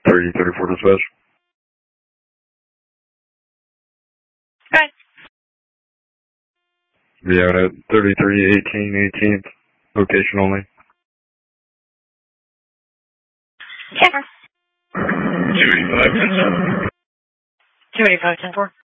3034 dispatch. Good. Yeah, at 3318 18th, location only. Yeah. 285, 10-4.